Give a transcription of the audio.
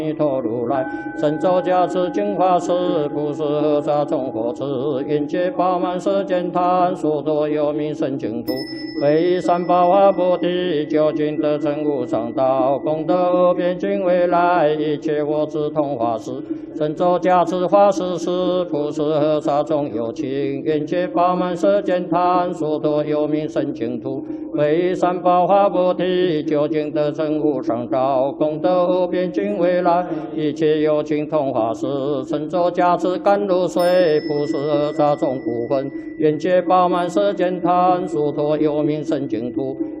弥陀如来，神咒加持净法师，不是何沙众佛持，愿界饱满世间贪，所多有名圣净土，为三宝化菩提，究竟得成无上道，功德无边尽未来，一切我智同法师，神咒加持法师是，不是何沙众有情，愿界饱满世间贪，所多有名圣净土，为三宝化菩提，究竟得成无上道，功德无边尽未来。一切有情同法师，神咒加持甘露水，不是何沙众不分，愿界饱满世间贪，殊陀有名圣净土，